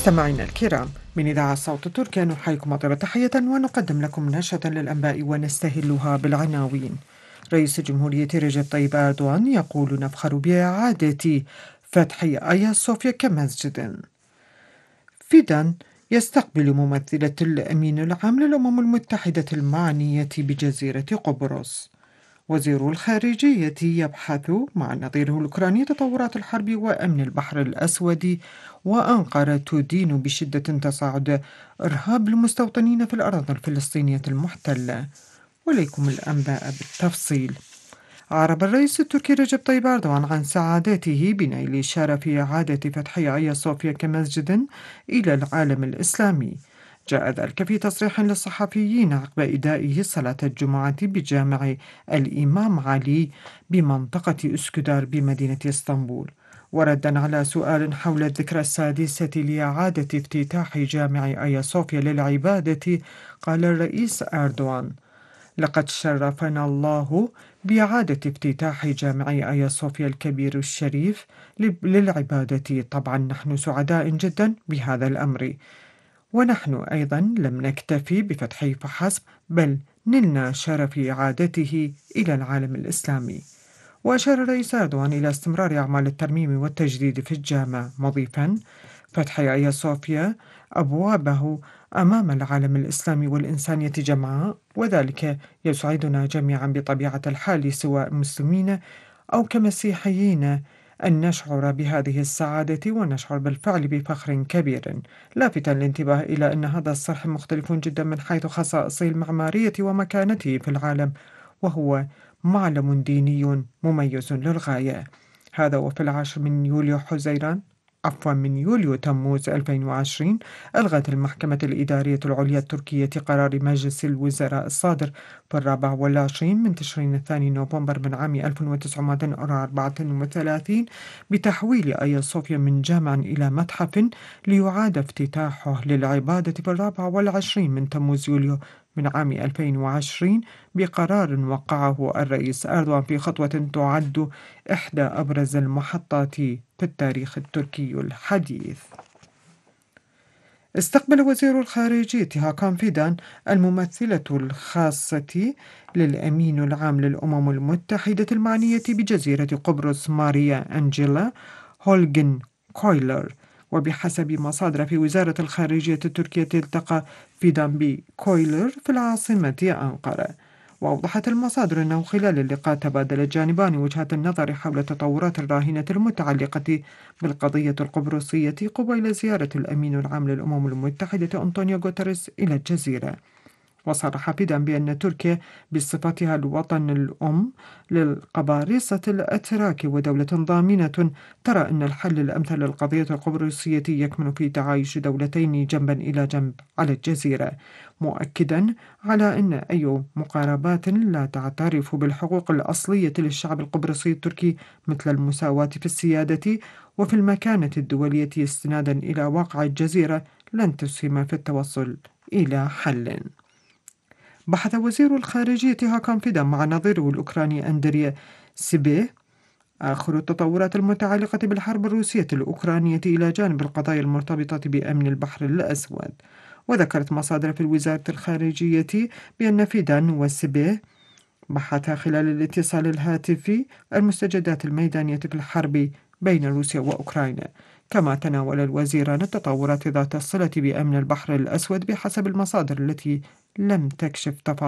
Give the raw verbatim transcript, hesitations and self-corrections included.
مستمعينا الكرام، من إذاعة صوت تركيا نحييكم أطيب تحية ونقدم لكم نشرة للأنباء ونستهلها بالعناوين. رئيس الجمهورية رجب طيب أردوغان يقول: نفخر بإعادة فتح آيا صوفيا كمسجد. فيدان يستقبل ممثلة الأمين العام للأمم المتحدة المعنية بجزيرة قبرص. وزير الخارجية يبحث مع نظيره الأوكراني تطورات الحرب وأمن البحر الأسود. وأنقرة تدين بشدة تصاعد إرهاب المستوطنين في الأراضي الفلسطينية المحتلة. وليكم الأنباء بالتفصيل. أعرب الرئيس التركي رجب طيب أردوغان عن سعادته بنيل شرف إعادة فتح آيا صوفيا كمسجد إلى العالم الإسلامي. جاء ذلك في تصريح للصحفيين عقب إدائه صلاة الجمعة بجامع الإمام علي بمنطقة أسكدار بمدينة اسطنبول. وردا على سؤال حول الذكرى السادسة لإعادة افتتاح جامع آيا صوفيا للعبادة، قال الرئيس أردوغان: لقد شرفنا الله بإعادة افتتاح جامع آيا صوفيا الكبير الشريف للعبادة. طبعا نحن سعداء جدا بهذا الأمر، ونحن أيضا لم نكتفي بفتحه فحسب، بل نلنا شرف إعادته إلى العالم الإسلامي. وأشار الرئيس أردوغان إلى استمرار أعمال الترميم والتجديد في الجامع، مضيفا: فتح آيا صوفيا أبوابه أمام العالم الإسلامي والإنسانية جمعاء، وذلك يسعدنا جميعا بطبيعة الحال سواء مسلمين أو كمسيحيين أن نشعر بهذه السعادة ونشعر بالفعل بفخر كبير، لافتا الانتباه إلى أن هذا الصرح مختلف جدا من حيث خصائصه المعمارية ومكانته في العالم، وهو معلم ديني مميز للغاية. هذا وفي العاشر من يوليو حزيران عفوا من يوليو تموز ألفين وعشرين ألغت المحكمة الإدارية العليا التركية قرار مجلس الوزراء الصادر في الرابع والعشرين من تشرين الثاني نوفمبر من عام ألف وتسعمائة وأربعة وثلاثين بتحويل آيا صوفيا من جامع إلى متحف، ليعاد افتتاحه للعبادة في الرابع والعشرين من تموز يوليو من عام ألفين وعشرين بقرار وقعه الرئيس أردوغان في خطوة تعد إحدى أبرز المحطات في التاريخ التركي الحديث. استقبل وزير الخارجية هاكان فيدان الممثلة الخاصة للأمين العام للأمم المتحدة المعنية بجزيرة قبرص ماريا أنجيلا هولغن كويلر. وبحسب مصادر في وزارة الخارجية التركية التقى فيدان بكويلر في العاصمة أنقرة. وأوضحت المصادر أنه خلال اللقاء تبادل الجانبان وجهات النظر حول التطورات الراهنة المتعلقة بالقضية القبرصية قبيل زيارة الأمين العام للأمم المتحدة أنطونيو غوتيريس إلى الجزيرة. وصرح فيدان بأن تركيا بصفتها الوطن الأم للقبارصة الأتراك ودولة ضامنة ترى أن الحل الأمثل للقضية القبرصية يكمن في تعايش دولتين جنبا إلى جنب على الجزيرة، مؤكدا على أن أي مقاربات لا تعترف بالحقوق الأصلية للشعب القبرصي التركي مثل المساواة في السيادة وفي المكانة الدولية استنادا إلى واقع الجزيرة لن تسهم في التوصل إلى حل. بحث وزير الخارجية هاكان فيدان مع نظيره الأوكراني أندريا سيبيه آخر التطورات المتعلقة بالحرب الروسية الأوكرانية إلى جانب القضايا المرتبطة بأمن البحر الأسود. وذكرت مصادر في وزارة الخارجية بأن فيدان وسيبيه بحثا خلال الاتصال الهاتفي المستجدات الميدانية في الحرب بين روسيا وأوكرانيا. كما تناول الوزيران التطورات ذات الصلة بأمن البحر الأسود بحسب المصادر التي لم تكشف تفاصيل